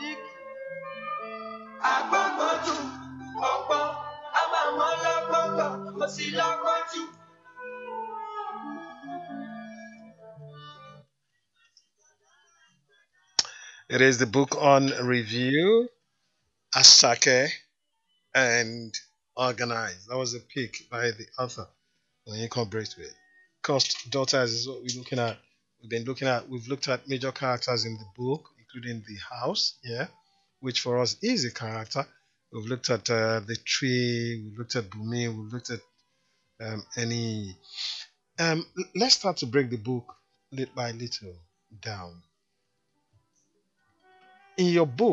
It is the book on review, Asake and Organized. That was a pick by the author on Income Braithwaite. Cost Daughters is what we're looking at. We've looked at major characters in the book, including the house, yeah, which for us is a character. We've looked at the tree, we've looked at Bumi, we've looked at any. Let's start to break the book little by little down. In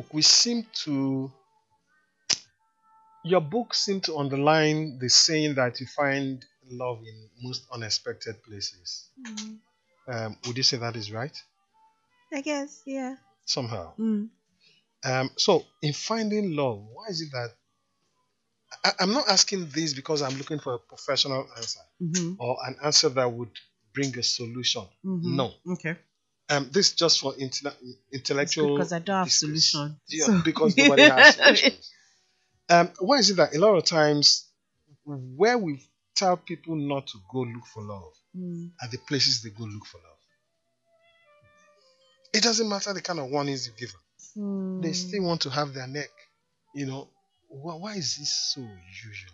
your book seemed to underline the saying that you find love in most unexpected places. Mm, Would you say that is right? I guess, yeah. Somehow. Mm. So, in finding love, why is it that I'm not asking this because I'm looking for a professional answer Mm-hmm. or an answer that would bring a solution? Mm-hmm. No. Okay. This is just for It's good intellectual because I don't have discourse. solution. Yeah, So because nobody has solutions. Why is it that a lot of times where we tell people not to go look for love Mm. are the places they go look for love? It doesn't matter the kind of warnings you give them. They Mm. still want to have their neck. You know, why is this so usually?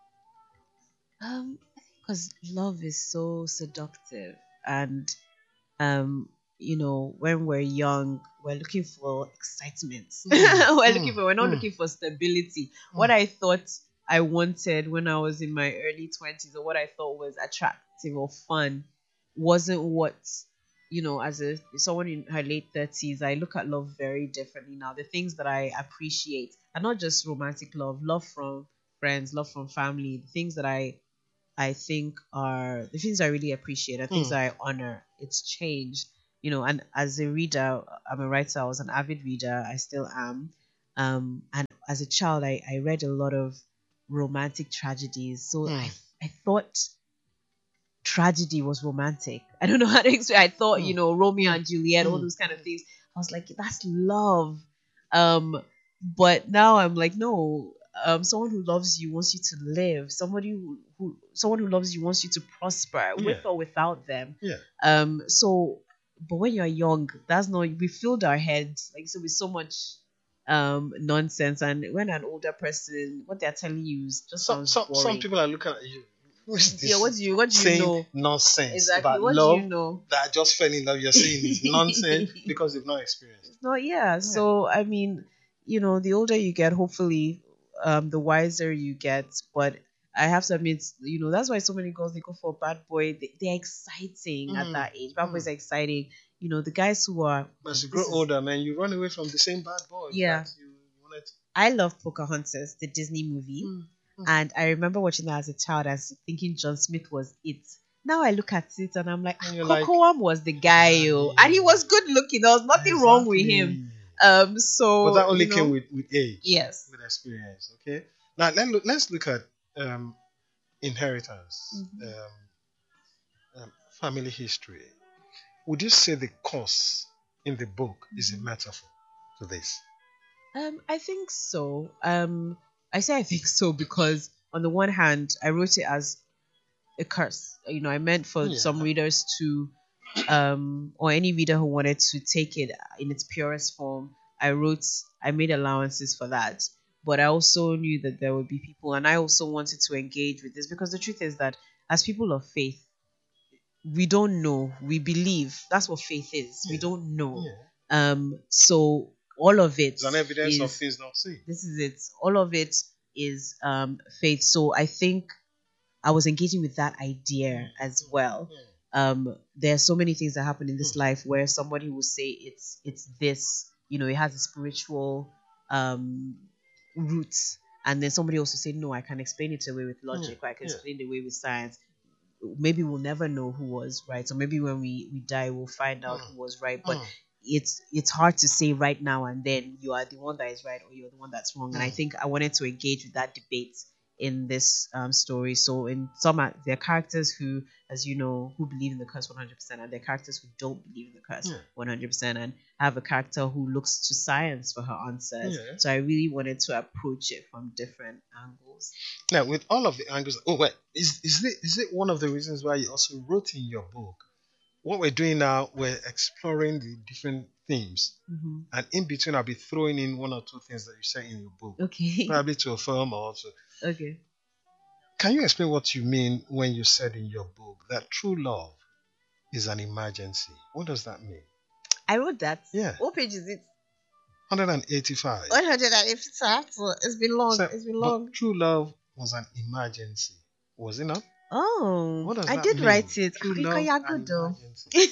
Because love is so seductive, and um, when we're young, we're looking for excitement. We're not Mm, looking for stability. What mm, I thought I wanted when I was in my early 20s, or what I thought was attractive or fun, wasn't what, as a someone in her late 30s, I look at love very differently now. The things that I appreciate are not just romantic love from friends, love from family, the things that I think are the things I really appreciate and things mm, that I honor. It's changed, and as a reader, I'm a writer, I was an avid reader, I still am. And as a child, I read a lot of romantic tragedies. So mm, I thought tragedy was romantic. I don't know how to explain. I thought, mm, Romeo mm, and Juliet, all mm, those kind of things. I was like, that's love. Um, but now I'm like, no. Someone who loves you wants you to live. Someone who loves you wants you to prosper with yeah, or without them. yeah. So, but when you're young, that's not. We filled our heads with so much nonsense, and when an older person, what they're telling you just sounds Some boring. people are looking at you. Who is Yeah, this what do you saying know? nonsense Exactly. about What do you love know? that I just fell in love? You're saying is nonsense because they've not experienced. It's not, yeah. Yeah. So I mean, the older you get, hopefully, the wiser you get. But I have to admit, that's why so many girls they go for bad boy. They're exciting at Mm, that age. Bad boys mm. are exciting. The guys who are As you grow this is older, man, you run away from the same bad boys yeah. that you wanted. I love Pocahontas, the Disney movie. Mm, mm. And I remember watching that as a child as thinking John Smith was it. Now I look at it and I'm like, And you're like, Cocoam was the guy, yo. And he was good looking. There was nothing wrong with him. exactly. But So that only came with age, yes. with experience. Okay. Now let's look at inheritance, Mhm. family history. Would you say the course in the book is a Mhm. metaphor to this? I think so. I say I think so because on the one hand, I wrote it as a curse. I meant for some Yeah. readers to, or any reader who wanted to take it in its purest form. I made allowances for that. But I also knew that there would be people, and I also wanted to engage with this because the truth is that as people of faith, we don't know, we believe. That's what faith is. We Yeah. don't know. Yeah. So all of it It's an evidence of is things not seen. this is it. All of it is faith. So I think I was engaging with that idea as well. There are so many things that happen in this life where somebody will say it's this, it has a spiritual roots, and then somebody also say no, I can explain it away with logic, or I can Yeah. explain it away with science. Maybe we'll never know who was right, or maybe when we die we'll find out who was right. But Mm. it's hard to say right now and then you are the one that is right or you're the one that's wrong. And I Mm. think I wanted to engage with that debate in this story. So in some there are characters who, as you know, who believe in the curse 100%, and there are characters who don't believe in the curse Yeah. 100%, and have a character who looks to science for her answers. Yeah. So I really wanted to approach it from different angles. Now, with all of the angles, oh wait, is it one of the reasons why you also wrote in your book? What we're doing now, we're exploring the different themes, Mm-hmm. and in between, I'll be throwing in one or two things that you say in your book, Okay. probably to affirm or also. Okay. Can you explain what you mean when you said in your book that true love is an emergency? What does that mean? I wrote that. Yeah. What page is it? 185. 185. It's been long. So, It's been but long. true love was an emergency, was it not? Oh, What does I that did mean? write it. True Because love you're and good though. emergency.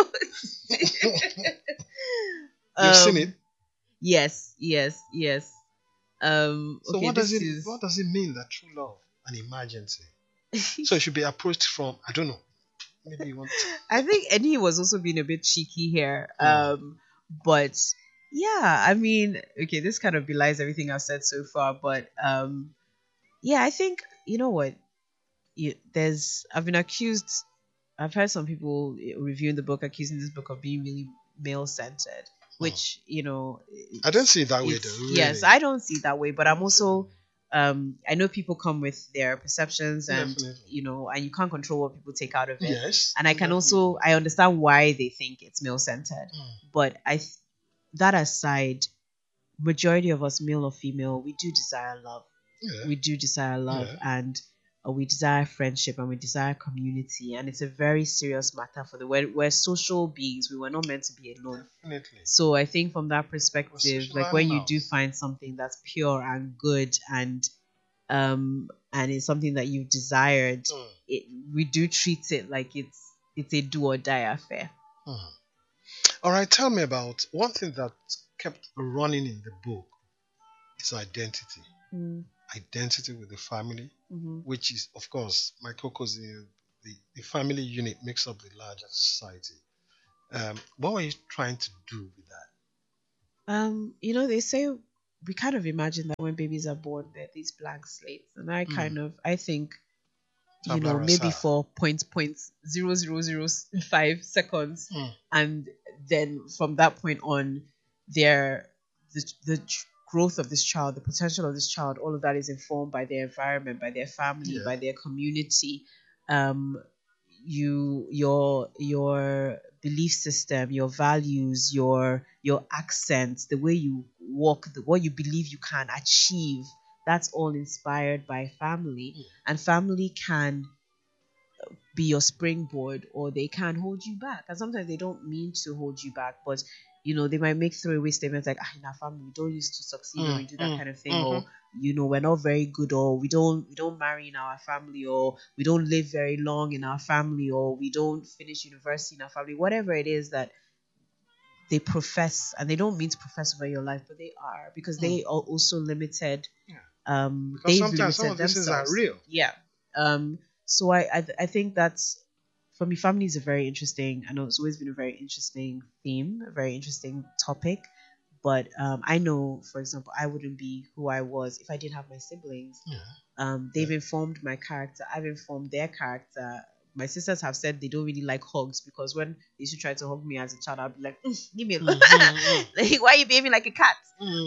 You've seen it. Yes, yes, yes. So Okay, what does this it is. what does it mean that true love an emergency? So it should be approached from, I don't know. Maybe you want I think Eddie was also being a bit cheeky here. Hmm. But yeah, I mean, okay, this kind of belies everything I've said so far. But yeah, I think you know what. I've been accused. I've heard some people reviewing the book accusing this book of being really male centered, which I don't see it that way it's, though. yes, Really. I don't see it that way, but I'm also I know people come with their perceptions, and Definitely. and you can't control what people take out of it. Yes. And I can also I understand why they think it's male centered, but that aside, majority of us, male or female, we do desire love. Yeah. We do desire love, Yeah. and we desire friendship, and we desire community, and it's a very serious matter for we're social beings. We were not meant to be alone. Definitely. So I think from that perspective, social like when you do animals. find something that's pure and good, and it's something that you've desired, we do treat it like it's a do or die affair. All right, tell me about one thing that kept running in the book is identity. Identity with the family, Mm-hmm. which is, of course, my caucus, the family unit makes up the larger society. What were you trying to do with that? They say we kind of imagine that when babies are born, they're these blank slates, and I think Tabula maybe rasa. for 0.0005 seconds, and then from that point on, the growth of this child, the potential of this child, all of that is informed by their environment, by their family, Yeah. by their community. Your belief system, your values, your accents, the way you walk, what you believe you can achieve, that's all inspired by family. And family can be your springboard, or they can hold you back, and sometimes they don't mean to hold you back, but they might make throwaway statements like, in our family we don't used to succeed, or we do that kind of thing, or we're not very good, or we don't marry in our family, or we don't live very long in our family, or we don't finish university in our family, whatever it is that they profess, and they don't mean to profess over your life, but they are, because they are also limited. Because they've sometimes some limited of these things are themselves. real. Yeah. So I think that's, for me, family is a very interesting, I know it's always been a very interesting theme, a very interesting topic. But I know, for example, I wouldn't be who I was if I didn't have my siblings. They've informed my character. I've informed their character. My sisters have said they don't really like hugs, because when they used to try to hug me as a child, I'd be like, give me a hug. Like, why are you behaving like a cat?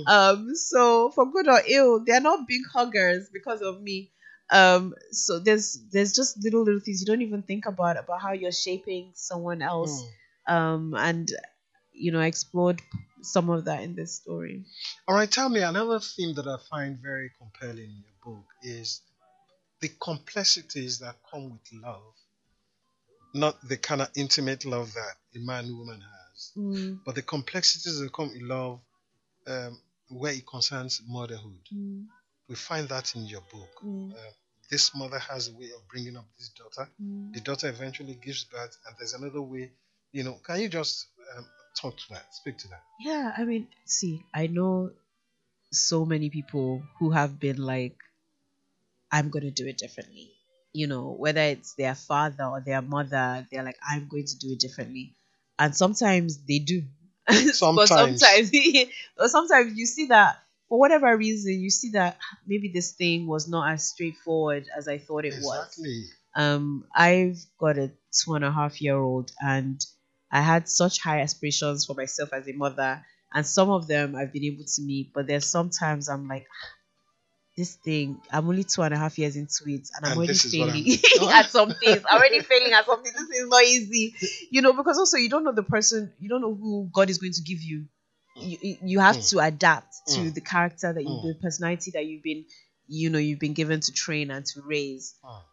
So for good or ill, they're not big huggers because of me. So there's just little things you don't even think about how you're shaping someone else. And I explored some of that in this story. All right, tell me, another theme that I find very compelling in your book is the complexities that come with love. Not the kind of intimate love that a man and woman has, but the complexities that come with love, where it concerns motherhood. We find that in your book. This mother has a way of bringing up this daughter. The daughter eventually gives birth, and there's another way. Can you just talk to that, speak to that? Yeah, I mean, see, I know so many people who have been like, I'm going to do it differently. Whether it's their father or their mother, they're like, I'm going to do it differently. And sometimes they do. Sometimes. But sometimes you see that for whatever reason, you see that maybe this thing was not as straightforward as I thought it was. Exactly. I've got a 2.5-year-old, and I had such high aspirations for myself as a mother, and some of them I've been able to meet, but there's sometimes I'm like, this thing, I'm only 2.5 years into it, and I'm And already this is what failing I'm. at some things. I'm already failing at something. This is not easy, because also you don't know the person, you don't know who God is going to give you. You have to adapt to the character that the personality that you've been given to train and to raise.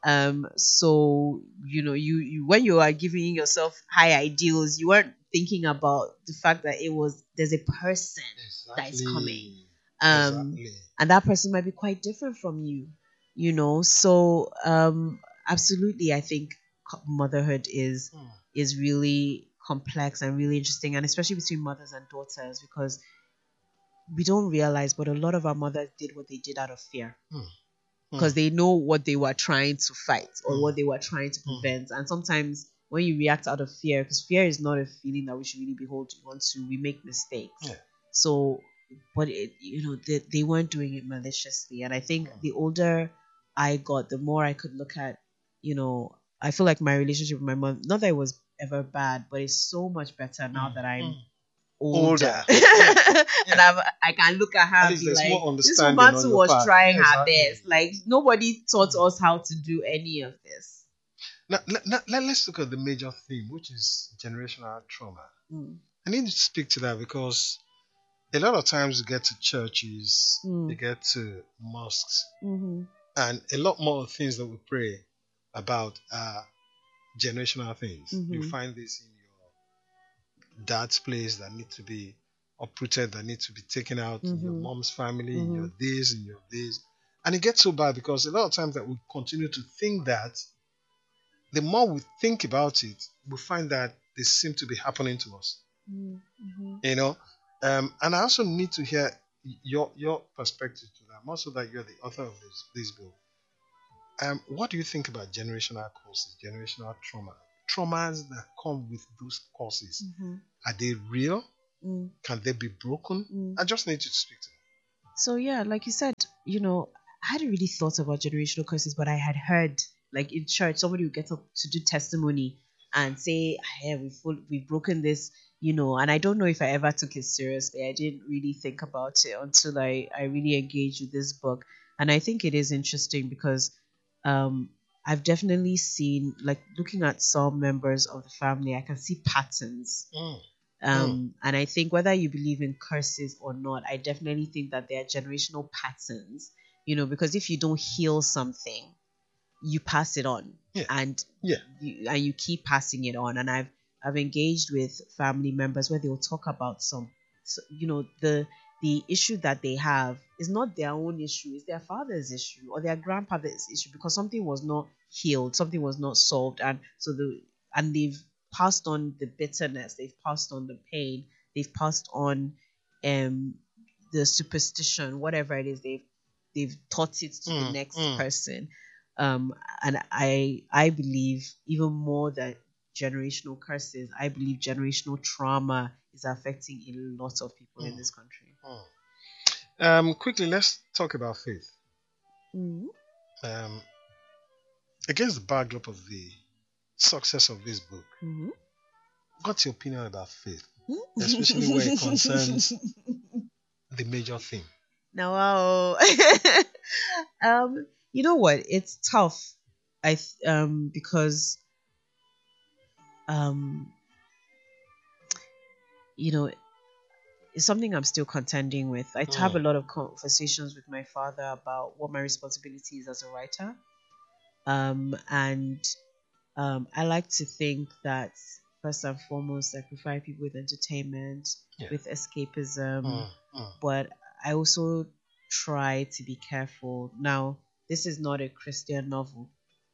So you when you are giving yourself high ideals, you weren't thinking about the fact that there's a person that is coming. Exactly. And that person might be quite different from you. So absolutely, I think motherhood is really complex and really interesting, and especially between mothers and daughters, because we don't realize, but a lot of our mothers did what they did out of fear, because they know what they were trying to fight or what they were trying to prevent. And sometimes when you react out of fear, because fear is not a feeling that we should really be holding on to, we make mistakes. So, but they weren't doing it maliciously. And I think the older I got, the more I could look at, I feel like my relationship with my mom, not that it was ever bad, but it's so much better now that I'm older. And I can look at her and be like, this woman too was trying her best. Like, nobody taught us how to do any of this. Now, let's look at the major theme, which is generational trauma. I need to speak to that because a lot of times you get to churches, you get to mosques, and a lot more things that we pray about are generational things. You find this in your dad's place that need to be uprooted, that need to be taken out in your mom's family, in your this, in your this. And it gets so bad because a lot of times that we continue to think that, the more we think about it, we find that they seem to be happening to us. And I also need to hear your perspective to that, more so that you're the author of this book. What do you think about generational causes, generational traumas that come with those causes? Are they real? Can they be broken? I just need you to speak to them. So yeah, like you said, I hadn't really thought about generational curses, but I had heard, like in church, somebody would get up to do testimony and say, "Hey, we've broken this," and I don't know if I ever took it seriously. I didn't really think about it until I really engaged with this book. And I think it is interesting because I've definitely seen, like, looking at some members of the family, I can see patterns. And I think whether you believe in curses or not, I definitely think that there are generational patterns, because if you don't heal something, you pass it on. And you keep passing it on. And I've engaged with family members where they'll talk about the issue that they have is not their own issue, it's their father's issue or their grandfather's issue, because something was not healed, something was not solved, and they've passed on the bitterness, they've passed on the pain, they've passed on the superstition, whatever it is, they've taught it to the next person. And I believe, even more than generational curses, I believe generational trauma is affecting a lot of people in this country. Quickly, let's talk about faith. Against the backdrop of the success of this book, what's your opinion about faith, especially where it concerns the major theme? Now, wow. You know what? It's tough. Because it's something I'm still contending with. I have a lot of conversations with my father about what my responsibility is as a writer. I like to think that first and foremost, I provide people with entertainment, with escapism, but I also try to be careful. Now, this is not a Christian novel,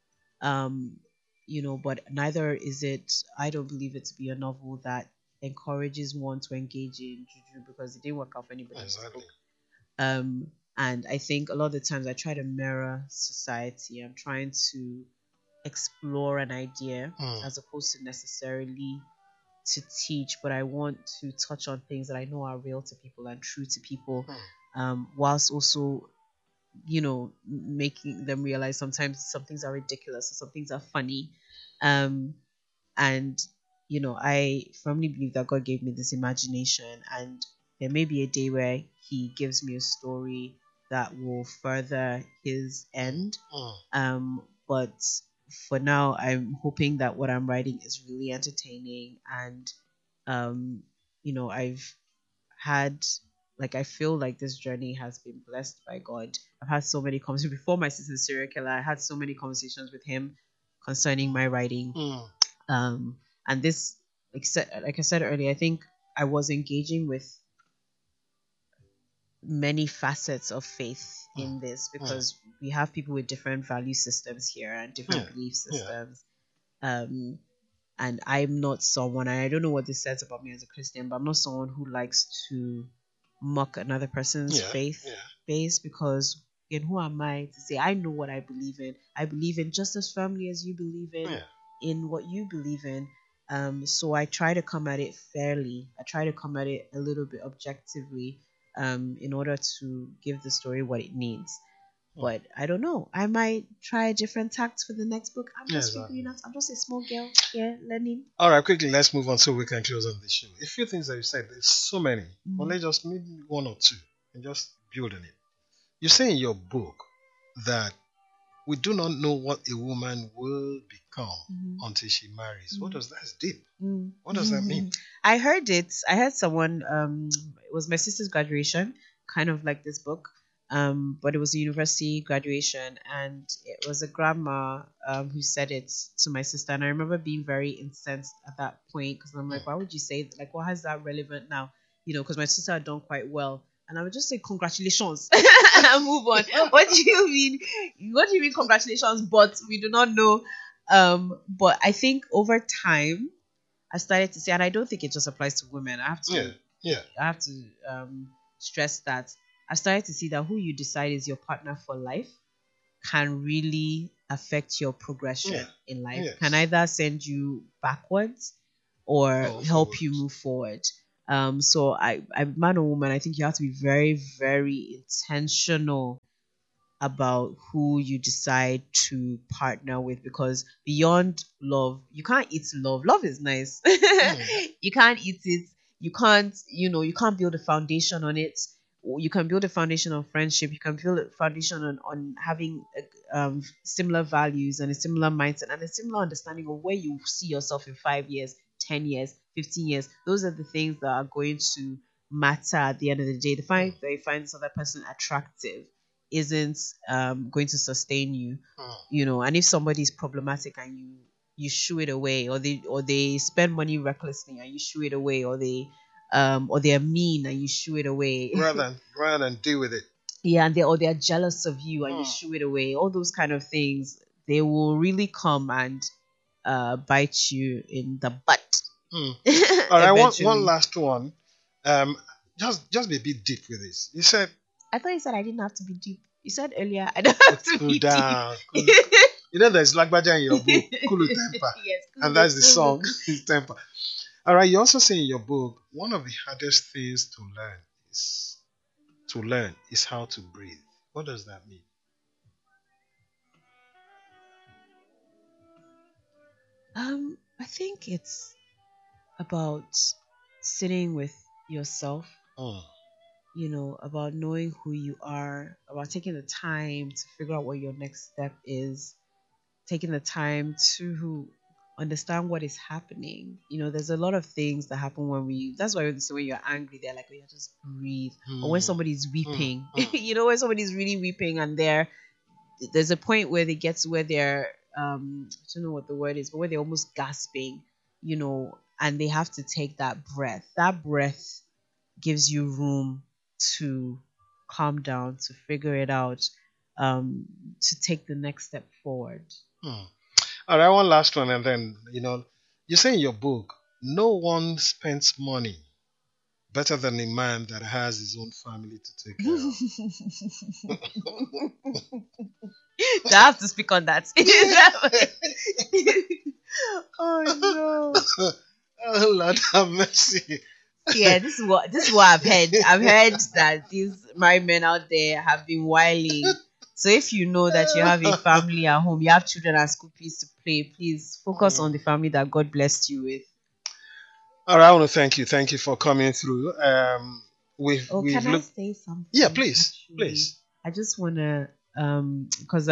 but neither is it. I don't believe it to be a novel that encourages one to engage in juju, because it didn't work out for anybody. Exactly. And I think a lot of the times I try to mirror society. I'm trying to explore an idea as opposed to necessarily to teach, but I want to touch on things that I know are real to people and true to people. whilst also, making them realize sometimes some things are ridiculous or some things are funny. Um, and, I firmly believe that God gave me this imagination, and there may be a day where He gives me a story that will further His end. Mm. But for now, I'm hoping that what I'm writing is really entertaining, and I've had, like, I feel like this journey has been blessed by God. I've had so many conversations before my sister's serial killer. I had so many conversations with him concerning my writing. Mm. Um, and this, like I said earlier, I think I was engaging with many facets of faith in this, because we have people with different value systems here and different belief systems. And I'm not someone, I don't know what this says about me as a Christian, but I'm not someone who likes to mock another person's faith base, because again, who am I to say I know what I believe in? I believe in just as firmly as you believe in what you believe in. So I try to come at it fairly. I try to come at it a little bit objectively, in order to give the story what it needs. But I don't know. I might try a different tact for the next book. I'm just figuring out. I'm just a small girl here learning. All right, quickly, let's move on so we can close on the show. A few things that you said, there's so many. But let's just maybe one or two and just build on it. You say in your book that we do not know what a woman will become until she marries. What does that? That's deep. What does that mean? I heard it. I heard someone. It was my sister's graduation, kind of like this book. But it was a university graduation, and it was a grandma who said it to my sister. And I remember being very incensed at that point, because I'm like, why would you say that? Like, why is that relevant now? Because my sister had done quite well. And I would just say congratulations and move on. What do you mean? What do you mean congratulations? But we do not know. But I think over time, I started to say, and I don't think it just applies to women. I have to stress that I started to see that who you decide is your partner for life can really affect your progression in life. Yes. Can either send you backwards or help you move forward. So I, man or woman, I think you have to be very, very intentional about who you decide to partner with, because beyond love, you can't eat love. Love is nice. You can't eat it. You can't, you can't build a foundation on it. You can build a foundation on friendship. You can build a foundation on having similar values and a similar mindset and a similar understanding of where you see yourself in 5 years, 10 years, 15 years. Those are the things that are going to matter at the end of the day. The fact that you find this other person attractive isn't going to sustain you, and if somebody is problematic and you shoo it away, or they spend money recklessly and you shoo it away, or they're mean and you shoo it away, rather than deal with it. Yeah, and they're jealous of you and you shoo it away. All those kind of things, they will really come and bite you in the butt. All right, I want one last one. Just be a bit deep with this. You said, I thought you said I didn't have to be deep. You said earlier I don't have to be down. deep. There's Lagbaja in your book, Kulu Temper. Yes, and that's the song, his temper. All right, you also say in your book, one of the hardest things to learn is how to breathe. What does that mean? I think it's about sitting with yourself, about knowing who you are, about taking the time to figure out what your next step is, taking the time to understand what is happening. There's a lot of things that happen that's why when you're angry, they're like, oh, just breathe. Or when somebody's weeping, when somebody's really weeping and there's a point where they get to where they're, I don't know what the word is, but where they're almost gasping, and they have to take that breath. That breath gives you room to calm down, to figure it out, to take the next step forward. All right, one last one, and then, you say in your book, no one spends money better than a man that has his own family to take care of. Do I have to speak on that? Oh, no. Oh, Lord have mercy. Yeah, this is what I've heard. I've heard that these married men out there have been whiling. So if you know that you have a family at home, you have children and school fees to pay, please focus on the family that God blessed you with. All right, I want to thank you. Thank you for coming through. Oh, We've can I looked. say Yeah, something please, actually? please. I just wanna because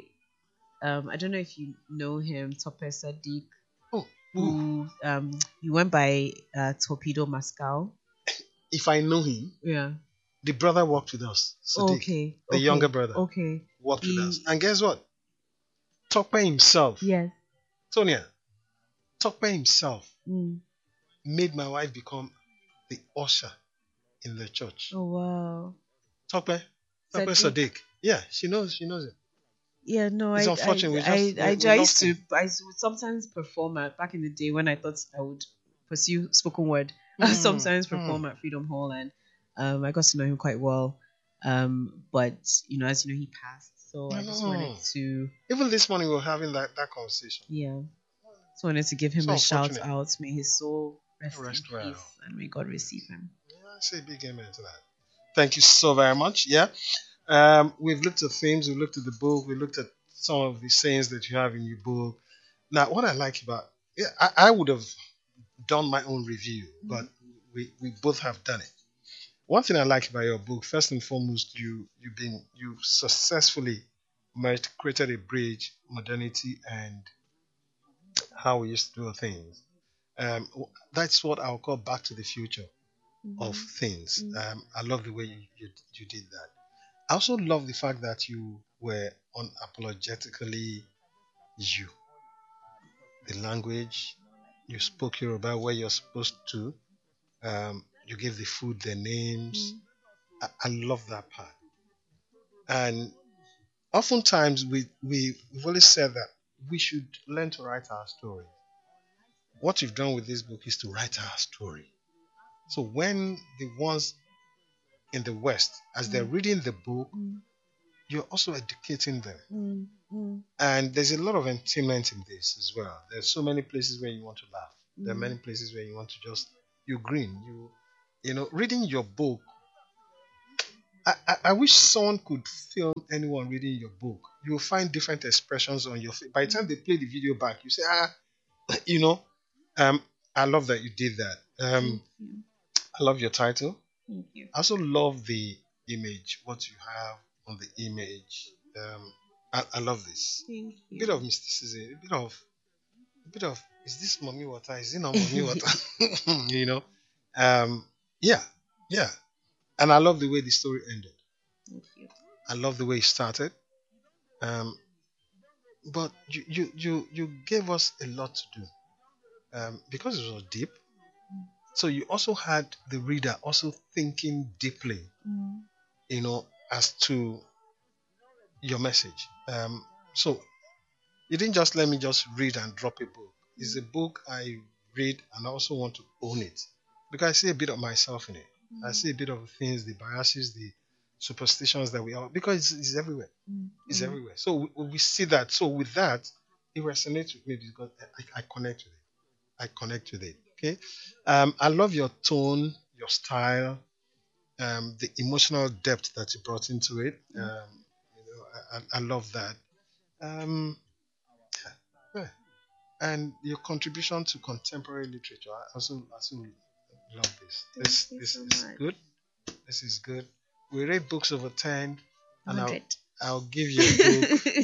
I don't know if you know him, Tope Sadiq, Oh, ooh. who he went by Torpedo Mascal. If I know him, Yeah. the brother worked with us, Sadiq, Okay. the younger Okay. brother, Okay. worked with us. He And guess what? Tokpe himself, yes. Tonya, Tokpe himself Mm. made my wife become the usher in the church. Oh wow. Tokpe, Tokpe Sadiq. Sadiq. Yeah, she knows it. Yeah, no, It's I, I, unfortunate. I, I, We I lost used him. to, I would sometimes perform at back in the day when I thought I would pursue spoken word. I would Hmm, sometimes hmm. perform at Freedom Hall, and I got to know him quite well. But as you know, he passed, so I just wanted No. to, Even this morning we were having that conversation. yeah, just wanted to give him So a shout unfortunate. out. May his soul rest in Rest well. peace, and may God receive him. Yeah, I say big amen to that. Thank you so very much. Yeah. We've looked at themes, we've looked at the book, we looked at some of the sayings that you have in your book. Now, what I like about, yeah, I would have done my own review, but we both have done it. One thing I like about your book, first and foremost, you successfully merged, created a bridge, modernity, and how we used to do things. That's what I'll call back to the future of Mm-hmm. things. Mm-hmm. I love the way you did that. I also love the fact that you were unapologetically you. The language, you spoke Yoruba where you're supposed to. You gave the food their names. I love that part. And oftentimes we've always said that we should learn to write our story. What you've done with this book is to write our story. So when the ones in the West, as they're reading the book, Mm-hmm. you're also educating them. Mm-hmm. And there's a lot of entertainment in this as well. There's so many places where you want to laugh. There are many places where you want to just you grin. Reading your book. I wish someone could film anyone reading your book. You'll find different expressions on your face. By the time they play the video back, you say, you know, um, I love that you did that. Thank you. I love your title. Thank you. I also love the image, what you have on the image. I love this. Thank A bit you. of mysticism, a bit of is this mommy water? Is it not mommy water? you know, um, yeah, yeah. And I love the way the story ended. Thank you. I love the way it started. Um, but you gave us a lot to do because it was deep. So you also had the reader also thinking deeply, Mm. as to your message. So you didn't just let me just read and drop a book. It's a book I read and I also want to own it because I see a bit of myself in it. I see a bit of the things, the biases, the superstitions that we have because it's everywhere. Mm. It's Mm. everywhere. So we see that. So with that, it resonates with me because I connect with it. I connect with it. Okay. I love your tone, your style, the emotional depth that you brought into it. I love that. Um, yeah. And your contribution to contemporary literature. I also love this. Thank This you this so is much. good. This is good. We rate books over 10, and I'll 100. I'll give you a book